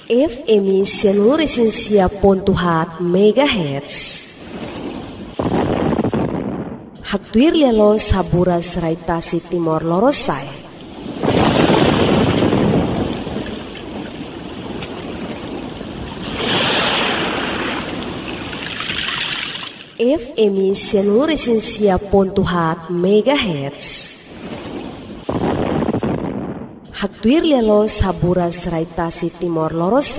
FM seluruh Resensia Pontuhat Megahertz. Hatuir lelo saburas raitasi Timor Lorosai. FM seluruh Resensia Pontuhat Megahertz. Hatuir lelo saburas raitasi Timor Lorosai.